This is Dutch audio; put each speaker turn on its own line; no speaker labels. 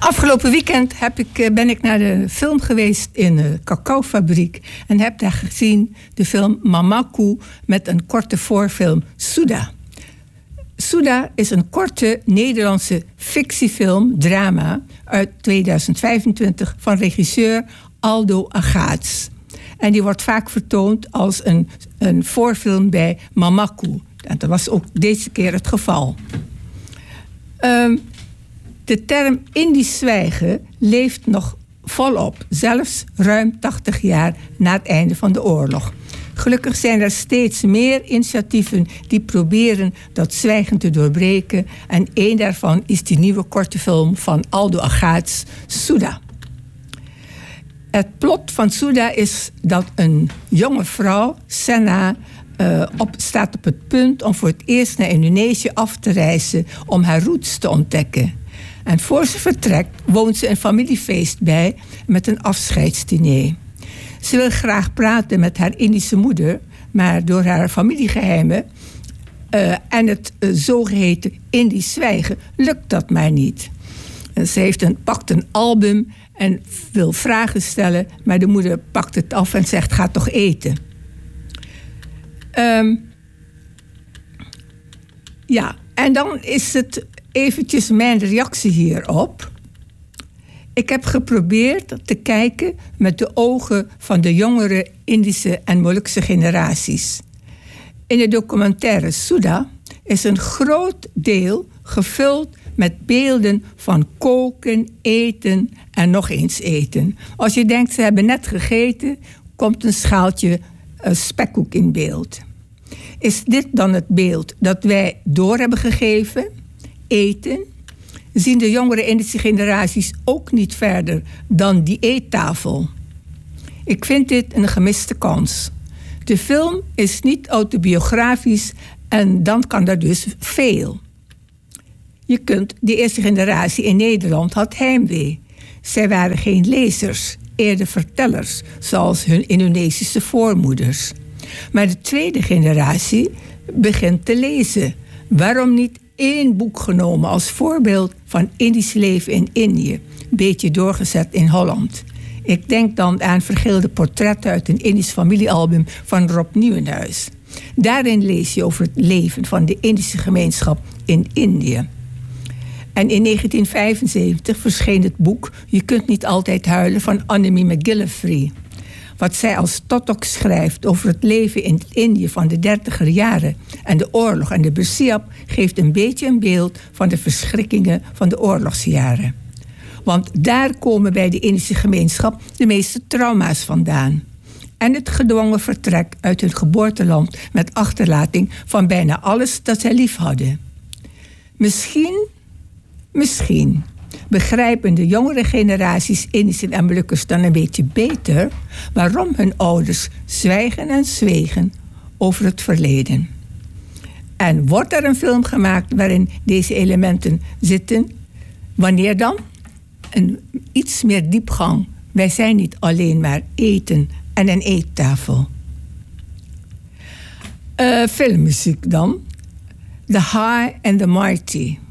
Afgelopen weekend ben ik naar de film geweest in de cacaofabriek. En heb daar gezien de film Mamaku met een korte voorfilm Souda. Souda is een korte Nederlandse fictiefilm, drama, uit 2025 van regisseur Aldo Agaats. En die wordt vaak vertoond als een voorfilm bij Mamaku. En dat was ook deze keer het geval. De term Indisch zwijgen leeft nog volop, zelfs ruim 80 jaar na het einde van de oorlog. Gelukkig zijn er steeds meer initiatieven die proberen dat zwijgen te doorbreken. En één daarvan is die nieuwe korte film van Aldo Agaats, Souda. Het plot van Souda is dat een jonge vrouw, Senna, staat op het punt om voor het eerst naar Indonesië af te reizen om haar roots te ontdekken. En voor ze vertrekt woont ze een familiefeest bij met een afscheidsdiner. Ze wil graag praten met haar Indische moeder, maar door haar familiegeheimen en het zogeheten Indisch zwijgen lukt dat maar niet. En ze pakt een album en wil vragen stellen, maar de moeder pakt het af en zegt: ga toch eten. En dan is het eventjes mijn reactie hierop. Ik heb geprobeerd te kijken met de ogen van de jongere Indische en Molukse generaties. In de documentaire Souda is een groot deel gevuld met beelden van koken, eten en nog eens eten. Als je denkt, ze hebben net gegeten, komt een schaaltje spekkoek in beeld. Is dit dan het beeld dat wij door hebben gegeven? Eten? Zien de jongere Indische generaties ook niet verder dan die eettafel? Ik vind dit een gemiste kans. De film is niet autobiografisch en dan kan er dus veel. De eerste generatie in Nederland had heimwee. Zij waren geen lezers, eerder vertellers, zoals hun Indonesische voormoeders. Maar de tweede generatie begint te lezen. Waarom niet 1 boek genomen als voorbeeld van Indisch leven in Indië, een beetje doorgezet in Holland? Ik denk dan aan vergeelde portretten uit een Indisch familiealbum van Rob Nieuwenhuis. Daarin lees je over het leven van de Indische gemeenschap in Indië. En in 1975 verscheen het boek Je kunt niet altijd huilen van Annemie McGillivray. Wat zij als totok schrijft over het leven in Indië van de 30er jaren en de oorlog en de Bersiap geeft een beetje een beeld van de verschrikkingen van de oorlogsjaren. Want daar komen bij de Indische gemeenschap de meeste trauma's vandaan. En het gedwongen vertrek uit hun geboorteland met achterlating van bijna alles dat zij lief hadden. Misschien begrijpen de jongere generaties Indischen en Molukkers dan een beetje beter waarom hun ouders zwijgen en zwegen over het verleden. En wordt er een film gemaakt waarin deze elementen zitten? Wanneer dan? Iets meer diepgang. Wij zijn niet alleen maar eten en een eettafel. Filmmuziek dan. The High and the Mighty.